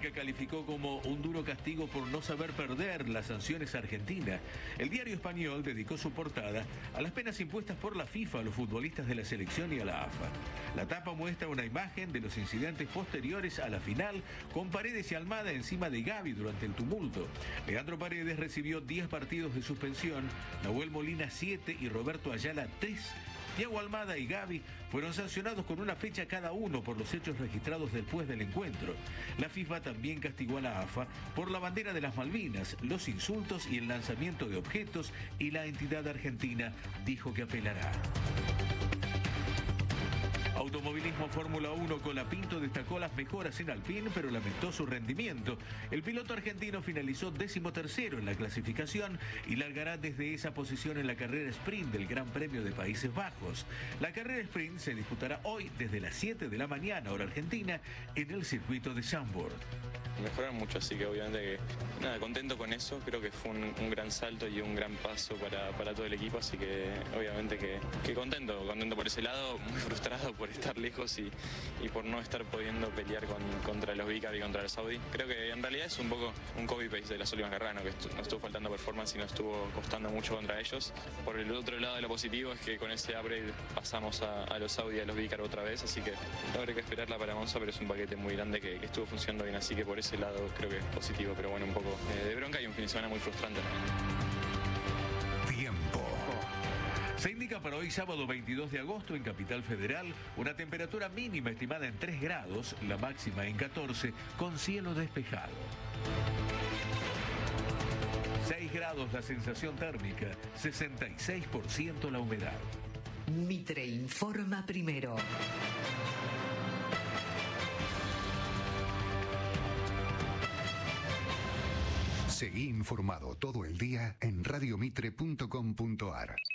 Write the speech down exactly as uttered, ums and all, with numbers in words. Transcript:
Sudáfrica calificó como un duro castigo por no saber perder las sanciones a Argentina. El diario español dedicó su portada a las penas impuestas por la FIFA a los futbolistas de la selección y a la A F A. La tapa muestra una imagen de los incidentes posteriores a la final, con Paredes y Almada encima de Gavi durante el tumulto. Leandro Paredes recibió diez partidos de suspensión, Nahuel Molina siete y Roberto Ayala tres. Thiago Almada y Gavi fueron sancionados con una fecha cada uno por los hechos registrados después del encuentro. La FIFA también castigó a la A F A por la bandera de las Malvinas, los insultos y el lanzamiento de objetos, y la entidad argentina dijo que apelará. Automovilismo Fórmula uno. Colapinto destacó las mejoras en Alpine, pero lamentó su rendimiento. El piloto argentino finalizó decimotercero en la clasificación y largará desde esa posición en la carrera sprint del Gran Premio de Países Bajos. La carrera sprint se disputará hoy desde las siete de la mañana, hora argentina, en el circuito de Zandvoort. Mejoraron mucho, así que obviamente que nada, contento con eso. Creo que fue un, un gran salto y un gran paso para, para todo el equipo, así que obviamente que, que contento, contento por ese lado, muy frustrado por estar lejos y, y por no estar pudiendo pelear con, contra los Vicar y contra el Saudi. Creo que en realidad es un poco un copy-paste de las últimas carreras, ¿no? Que estu no estuvo faltando performance y no estuvo costando mucho contra ellos. Por el otro lado de lo positivo es que con ese upgrade pasamos a, a los Saudi y a los Vicar otra vez, así que no habrá que esperarla para Monza, pero es un paquete muy grande que, que estuvo funcionando bien, así que por ese lado creo que es positivo, pero bueno, un poco eh, de bronca y un fin de semana muy frustrante. Tiempo. Se indica para hoy sábado veintidós de agosto en Capital Federal una temperatura mínima estimada en tres grados, la máxima en catorce, con cielo despejado. seis grados la sensación térmica, sesenta y seis por ciento la humedad. Mitre informa primero. Seguí informado todo el día en radiomitre punto com punto ar.